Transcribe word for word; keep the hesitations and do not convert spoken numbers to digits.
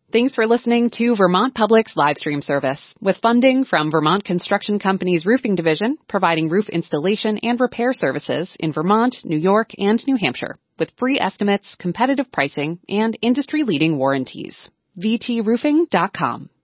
Thanks for listening to Vermont Public's live stream service with funding from Vermont Construction Company's Roofing Division, providing roof installation and repair services in Vermont, New York, and New Hampshire with free estimates, competitive pricing, and industry-leading warranties. v t roofing dot com